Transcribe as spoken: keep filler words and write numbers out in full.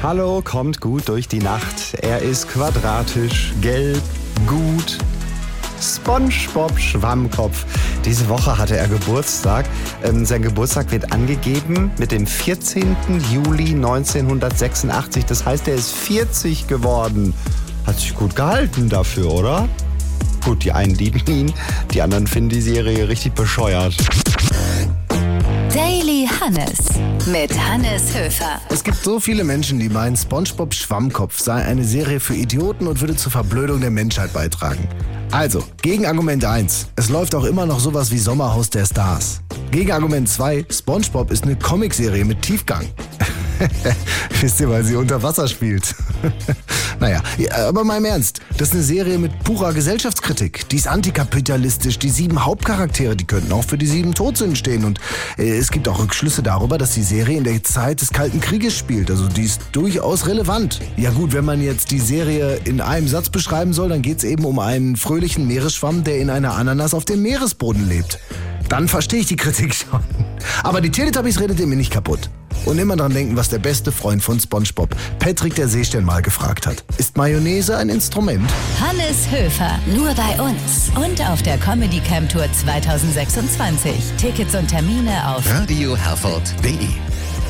Hallo kommt gut durch die Nacht. Er ist quadratisch, gelb, gut. SpongeBob Schwammkopf. Diese Woche hatte er Geburtstag. Ähm, sein Geburtstag wird angegeben mit dem vierzehnten Juli neunzehnhundertsechsundachtzig. Das heißt, er ist vierzig geworden. Hat sich gut gehalten dafür, oder? Gut, die einen lieben ihn, die anderen finden die Serie richtig bescheuert. Daily Hannes mit Hannes Höfer. Es gibt so viele Menschen, die meinen, SpongeBob Schwammkopf sei eine Serie für Idioten und würde zur Verblödung der Menschheit beitragen. Also, Gegenargument eins. Es läuft auch immer noch sowas wie Sommerhaus der Stars. Gegenargument zwei. SpongeBob ist eine Comicserie mit Tiefgang. Wisst ihr, weil sie unter Wasser spielt. Naja, aber mal im Ernst. Das ist eine Serie mit purer Gesellschaftskritik. Die ist antikapitalistisch. Die sieben Hauptcharaktere, die könnten auch für die sieben Todsünden stehen. Und äh, es gibt auch Rückschlüsse darüber, dass die Serie in der Zeit des Kalten Krieges spielt. Also die ist durchaus relevant. Ja gut, wenn man jetzt die Serie in einem Satz beschreiben soll, dann geht es eben um einen fröhlichen Meeresschwamm, der in einer Ananas auf dem Meeresboden lebt. Dann verstehe ich die Kritik schon. Aber die Teletubbies redet ihr mir nicht kaputt. Und immer dran denken, was der beste Freund von SpongeBob, Patrick der Seestern, mal gefragt hat. Ist Mayonnaise ein Instrument? Hannes Höfer, nur bei uns. Und auf der Comedy Camp Tour zwanzig sechsundzwanzig. Tickets und Termine auf radio herford punkt de